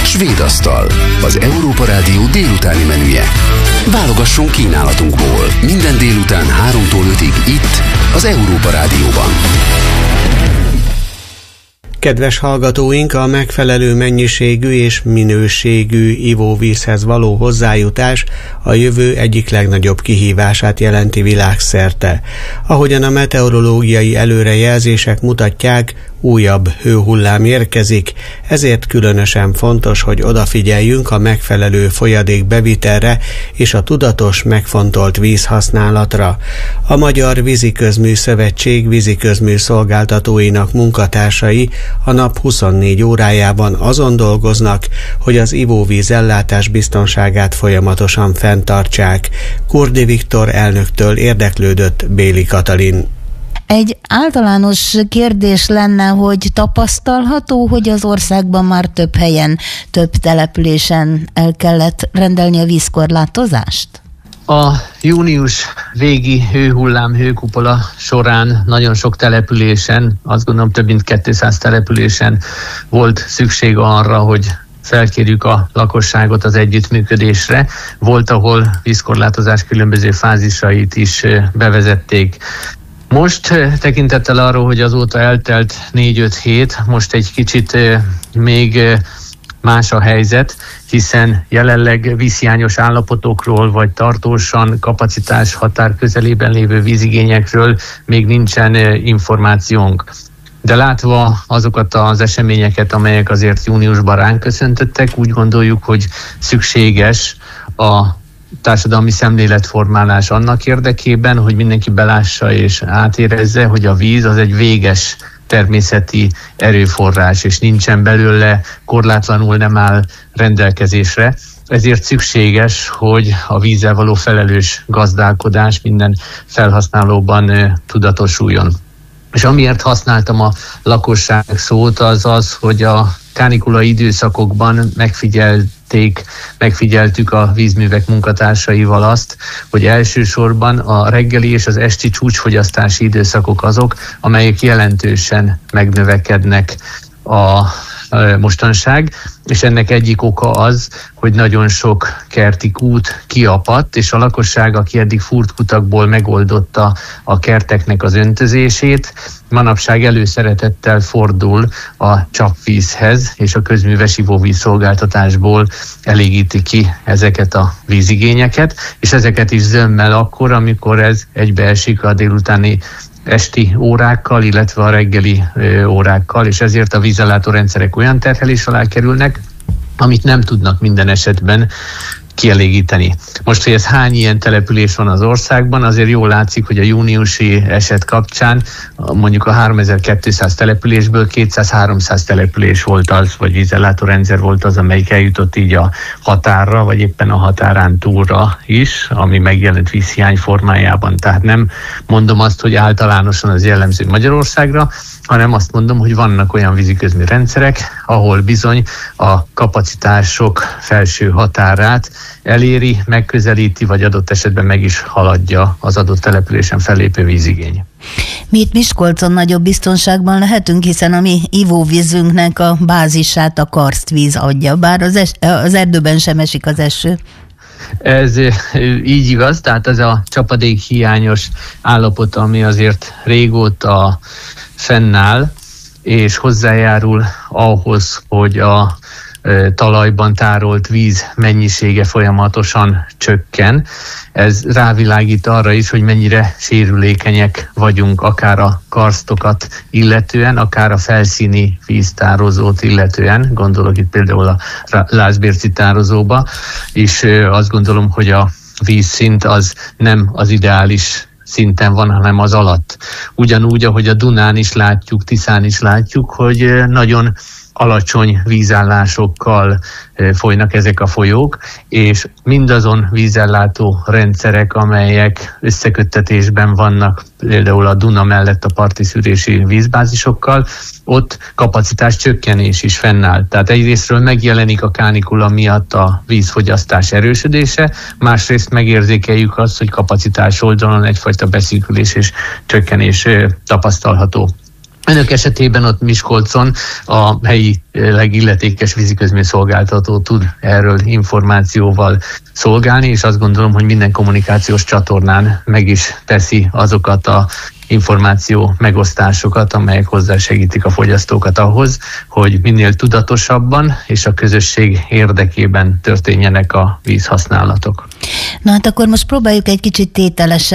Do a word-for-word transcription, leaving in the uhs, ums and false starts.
Svéd asztal, az Európa Rádió délutáni menüje. Válogasson kínálatunkból minden délután háromtól ötig itt, az Európa Rádióban. Kedves hallgatóink, a megfelelő mennyiségű és minőségű ivóvízhez való hozzájutás a jövő egyik legnagyobb kihívását jelenti világszerte. Ahogyan a meteorológiai előrejelzések mutatják, újabb hőhullám érkezik, ezért különösen fontos, hogy odafigyeljünk a megfelelő folyadék bevitelre és a tudatos, megfontolt vízhasználatra. A Magyar Víziközmű Szövetség víziközmű szolgáltatóinak munkatársai a nap huszonnégy órájában azon dolgoznak, hogy az ivóvíz ellátás biztonságát folyamatosan fenntartsák. Kurdi Viktor elnöktől érdeklődött Béli Katalin. Egy általános kérdés lenne, hogy tapasztalható, hogy az országban már több helyen, több településen el kellett rendelni a vízkorlátozást? A június végi hőhullám, hőkupola során nagyon sok településen, azt gondolom több mint kétszáz településen volt szükség arra, hogy felkérjük a lakosságot az együttműködésre. Volt, ahol vízkorlátozás különböző fázisait is bevezették. Most tekintettel arról, hogy azóta eltelt négy-öt hét, most egy kicsit még más a helyzet, hiszen jelenleg vízhiányos állapotokról vagy tartósan kapacitás határ közelében lévő vízigényekről még nincsen információnk. De látva azokat az eseményeket, amelyek azért júniusban ránk köszöntöttek, úgy gondoljuk, hogy szükséges a társadalmi szemléletformálás annak érdekében, hogy mindenki belássa és átérezze, hogy a víz az egy véges természeti erőforrás, és nincsen belőle, korlátlanul nem áll rendelkezésre. Ezért szükséges, hogy a vízzel való felelős gazdálkodás minden felhasználóban tudatosuljon. És amiért használtam a lakosság szót, az az, hogy a kánikula időszakokban megfigyelték, megfigyeltük a vízművek munkatársaival azt, hogy elsősorban a reggeli és az esti csúcsfogyasztási időszakok azok, amelyek jelentősen megnövekednek a mostanság, és ennek egyik oka az, hogy nagyon sok kerti kút kiapadt, és a lakosság, aki eddig fúrt kutakból megoldotta a kerteknek az öntözését, manapság előszeretettel fordul a csapvízhez, és a közműves ivóvíz szolgáltatásból elégíti ki ezeket a vízigényeket, és ezeket is zömmel akkor, amikor ez egybeesik a délutáni esti órákkal, illetve a reggeli ö, órákkal, és ezért a vízellátórendszerek olyan terhelés alá kerülnek, amit nem tudnak minden esetben kielégíteni. Most, hogy ez hány ilyen település van az országban, azért jól látszik, hogy a júniusi eset kapcsán mondjuk a háromezer-kétszáz településből kétszáz-háromszáz település volt az, vagy vízellátórendszer volt az, amelyik eljutott így a határra, vagy éppen a határán túlra is, ami megjelent vízhiány formájában. Tehát nem mondom azt, hogy általánosan az jellemző Magyarországra, hanem azt mondom, hogy vannak olyan víziközmű rendszerek, ahol bizony a kapacitások felső határát eléri, megközelíti, vagy adott esetben meg is haladja az adott településen fellépő vízigény. Mi itt Miskolcon nagyobb biztonságban lehetünk, hiszen a mi ivóvízünknek a bázisát a karsztvíz adja, bár az, es- az erdőben sem esik az eső. Ez így igaz, tehát ez a csapadék hiányos állapot, ami azért régóta fennáll, és hozzájárul ahhoz, hogy a talajban tárolt víz mennyisége folyamatosan csökken. Ez rávilágít arra is, hogy mennyire sérülékenyek vagyunk, akár a karsztokat illetően, akár a felszíni víztározót illetően. Gondolok itt például a Lászbérci tározóba, és azt gondolom, hogy a vízszint az nem az ideális szinten van, hanem az alatt. Ugyanúgy, ahogy a Dunán is látjuk, Tiszán is látjuk, hogy nagyon alacsony vízállásokkal folynak ezek a folyók, és mindazon vízellátó rendszerek, amelyek összeköttetésben vannak, például a Duna mellett a parti szűrési vízbázisokkal, ott kapacitás csökkenés is fennáll. Tehát egyrésztről megjelenik a kánikula miatt a vízfogyasztás erősödése, másrészt megérzékeljük azt, hogy kapacitás oldalon egyfajta beszűkülés és csökkenés tapasztalható. Önök esetében ott Miskolcon a helyi legilletékes víziközműszolgáltató tud erről információval szolgálni, és azt gondolom, hogy minden kommunikációs csatornán meg is teszi azokat a információ megosztásokat, amelyek hozzásegítik a fogyasztókat ahhoz, hogy minél tudatosabban és a közösség érdekében történjenek a vízhasználatok. Na hát akkor most próbáljuk egy kicsit tételesen